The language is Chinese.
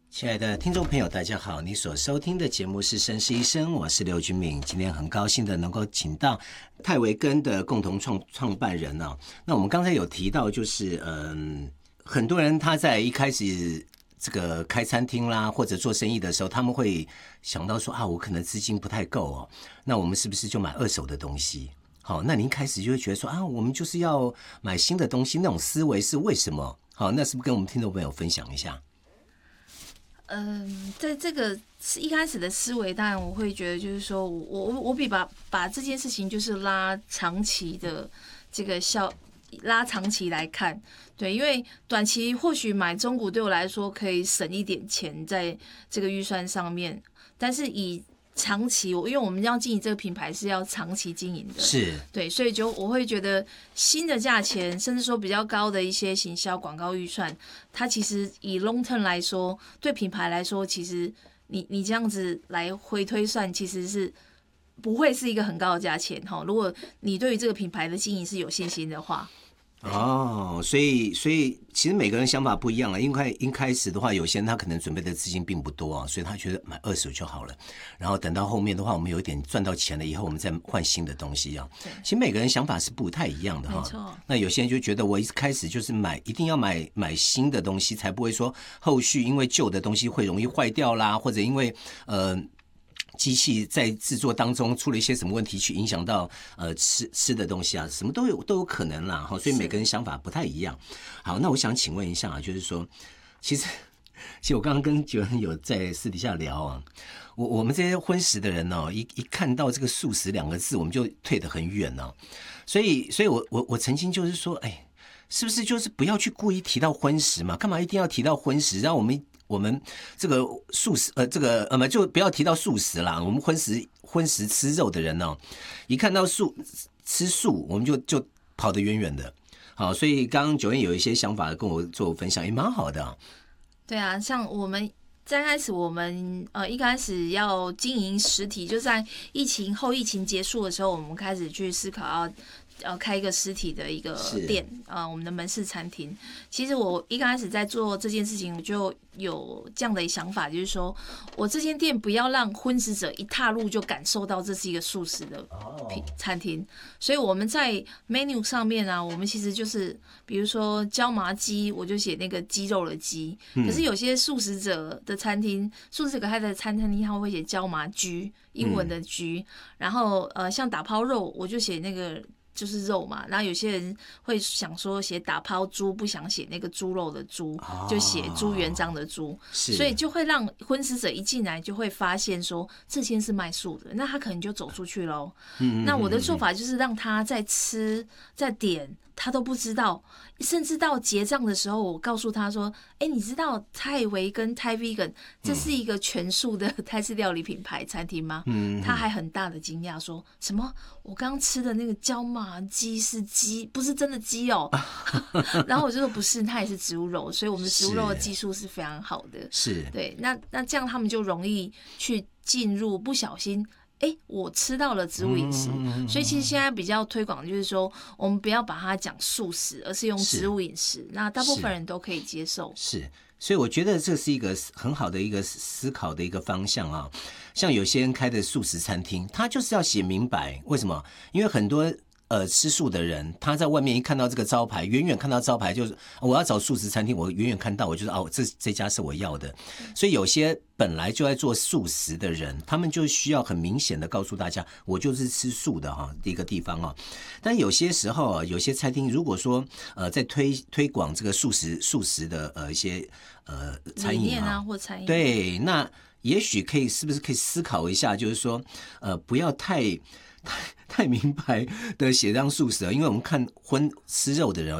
亲爱的听众朋友大家好，你所收听的节目是绅士医生，我是刘君敏。今天很高兴的能够请到泰维根的共同创办人哦。那我们刚才有提到就是很多人他在一开始这个开餐厅啦或者做生意的时候，他们会想到说我可能资金不太够哦，那我们是不是就买二手的东西？好，那您一开始就会觉得说我们就是要买新的东西，那种思维是为什么？好，那是不是跟我们听众朋友分享一下？ 在这个一开始的思维，当然我会觉得就是说我比把这件事情就是拉长期的这个拉长期来看，对，因为短期或许买中古对我来说可以省一点钱在这个预算上面，但是以长期，因为我们要经营这个品牌是要长期经营的， 是对，所以我会觉得新的价钱，甚至说比较高的一些行销广告预算，它其实以 long term 来说，对品牌来说，其实你这样子来回推算，其实是不会是一个很高的价钱哈。如果你对于这个品牌的经营是有信心的话。 所以其实每个人想法不一样了。因为一开始的话，有些人他可能准备的资金并不多所以他觉得买二手就好了。然后等到后面的话，我们有一点赚到钱了以后，我们再换新的东西其实每个人想法是不太一样的没错。 那有些人就觉得我一开始就是一定要买新的东西，才不会说后续因为旧的东西会容易坏掉啦，或者因为机器在制作当中出了一些什么问题，去影响到吃的东西什么都有可能啦所以每个人想法不太一样。好，那我想请问一下就是说，其实我刚刚跟九恩有在私底下聊我们这些荤食的人一看到这个素食2个字，我们就退得很远所以我曾经就是说，是不是就是不要去故意提到荤食嘛？干嘛一定要提到荤食？让我们这个素食就不要提到素食啦。我们荤食吃肉的人一看到吃素，我们就跑得远远的。好，所以刚刚九恩有一些想法跟我做分享，也蛮好的对啊，像我们在开始，我们一开始要经营实体，就在后疫情结束的时候，我们开始去思考要开一个实体的一个店我们的门市餐厅。其实我一开始在做这件事情，我就有这样的想法，就是说我这间店不要让荤食者一踏入就感受到这是一个素食的餐厅。所以我们在 menu 上面我们其实就是比如说椒麻鸡，我就写那个鸡肉的鸡。可是有些素食者的餐厅，素食者开的餐厅，他会写椒麻居，英文的居。然后像打抛肉，我就写那个就是肉嘛，然后有些人会想说写打抛猪，不想写那个猪肉的猪，就写朱元璋的猪，所以就会让荤食者一进来就会发现说这间是卖素的，那他可能就走出去咯。那我的做法就是让他在吃在点他都不知道，甚至到结账的时候，我告诉他说：“你知道泰维跟泰 vegan 这是一个全素的泰式料理品牌餐厅吗？”他还很大的惊讶，说什么？我刚刚吃的那个椒麻鸡是鸡，不是真的鸡哦。然后我就说不是，它也是植物肉，所以我们植物肉的技术是非常好的。 是， 对，那这样他们就容易去进入，不小心。我吃到了植物饮食，所以其实现在比较推广就是说，我们不要把它讲素食，而是用植物饮食，那大部分人都可以接受。 是，所以我觉得这是一个很好的一个思考的一个方向像有些人开的素食餐厅，他就是要写明白，为什么？因为很多吃素的人，他在外面一看到这个招牌，远远看到招牌就是我要找素食餐厅，我远远看到我就是这家是我要的。所以有些本来就在做素食的人，他们就需要很明显的告诉大家，我就是吃素的一个地方但有些时候有些餐厅如果说在推广这个素食的一些餐饮理念或餐饮， 对，那也许是不是可以思考一下，就是说不要太明白的写上素食因为我们看吃肉的人